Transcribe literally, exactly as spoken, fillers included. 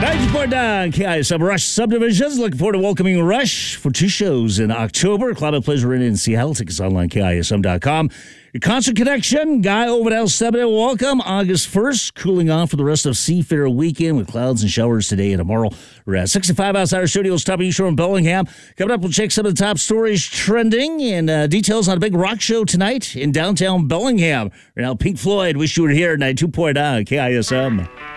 ninety point nine K I S M Rush Subdivisions. Looking forward to welcoming Rush for two shows in October. Cloud of Pleasure in Seattle. Tickets online, K I S M dot com. Your Concert Connection, Guy Overdell seven. Welcome. August first, cooling off for the rest of Seafair weekend with clouds and showers today and tomorrow. We're at sixty-five outside our studios, top of East Shore in Bellingham. Coming up, we'll check some of the top stories trending and uh, details on a big rock show tonight in downtown Bellingham. Right now, Pink Floyd, Wish You Were Here, ninety-two point nine K I S M.